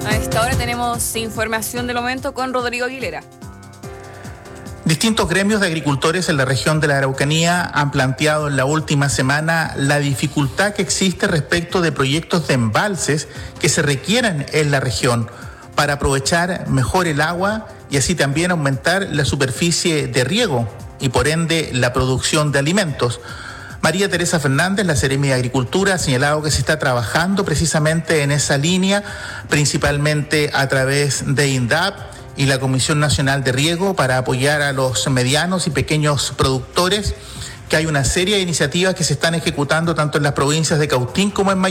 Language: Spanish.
A esta hora tenemos información del momento con Rodrigo Aguilera. Distintos gremios de agricultores en la región de la Araucanía han planteado en la última semana la dificultad que existe respecto de proyectos de embalses que se requieran en la región para aprovechar mejor el agua y así también aumentar la superficie de riego y por ende la producción de alimentos. María Teresa Fernández, la Seremi de Agricultura, ha señalado que se está trabajando precisamente en esa línea, principalmente a través de INDAP y la Comisión Nacional de Riego para apoyar a los medianos y pequeños productores, que hay una serie de iniciativas que se están ejecutando tanto en las provincias de Cautín como en Mayo.